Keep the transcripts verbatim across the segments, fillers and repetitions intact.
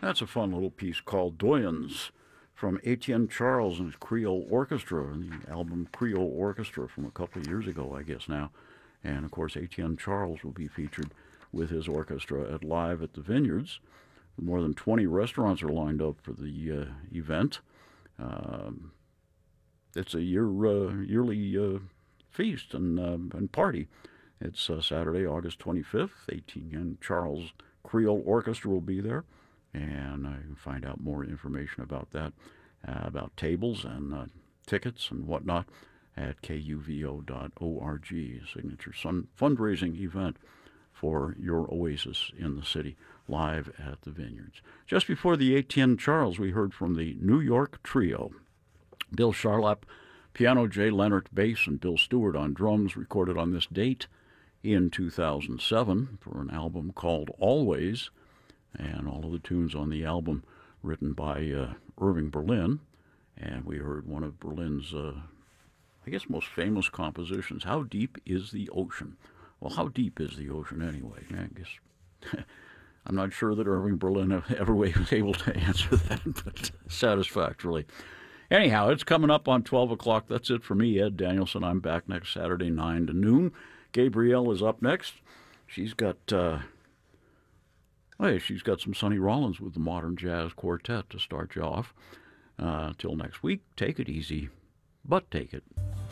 That's a fun little piece called Doyens from Etienne Charles and his Creole Orchestra, the album Creole Orchestra from a couple of years ago, I guess now. And, of course, Etienne Charles will be featured with his orchestra at Live at the Vineyards. More than twenty restaurants are lined up for the uh, event. Um, it's a year uh, yearly uh, feast and, uh, and party. It's uh, Saturday, August twenty-fifth. Etienne Charles Creole Orchestra will be there. And I can find out more information about that, uh, about tables and uh, tickets and whatnot at K U V O dot org. Signature sun- fundraising event for your oasis in the city, live at the Vineyards. Just before the Etienne Charles, we heard from the New York Trio. Bill Charlap, piano, Jay Leonard, bass, and Bill Stewart on drums, recorded on this date in two thousand seven for an album called Always. And all of the tunes on the album written by uh, Irving Berlin. And we heard one of Berlin's, uh, I guess, most famous compositions, How Deep is the Ocean? Well, how deep is the ocean anyway? I guess I'm not sure that Irving Berlin ever was able to answer that, but satisfactorily. Anyhow, it's coming up on twelve o'clock. That's it for me, Ed Danielson. I'm back next Saturday, nine to noon. Gabrielle is up next. She's got... Uh, Hey, she's got some Sonny Rollins with the Modern Jazz Quartet to start you off. Uh, till next week, take it easy, but take it.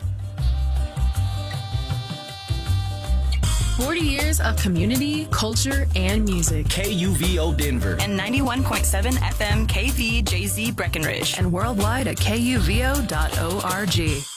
forty years of community, culture, and music. K U V O Denver. And ninety-one point seven F M K V J Z Breckenridge. And worldwide at K U V O dot org.